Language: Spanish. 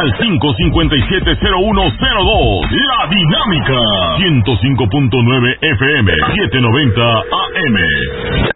al 557-0102. La Dinámica. 105.9 FM, 790 AM.